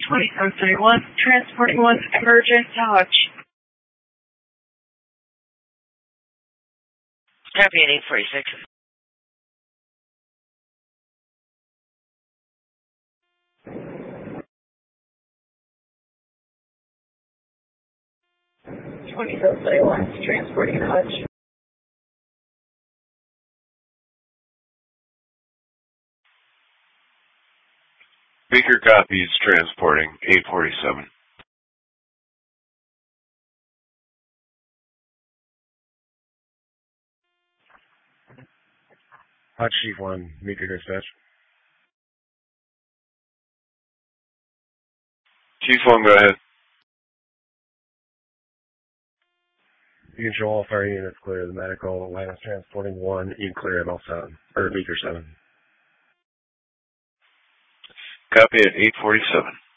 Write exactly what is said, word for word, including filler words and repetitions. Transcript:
twenty-seven thirty-one, transporting one emergent touch. Copy at eight forty-six. twenty-seven thirty-one, transporting touch. Baker copies transporting eight forty-seven. Hot Chief one, Meeker dispatch. Chief one, go ahead. You can show all fire units clear. The medical line is transporting one. You can clear it all seven, or Meeker seven. Copy at eight forty-seven.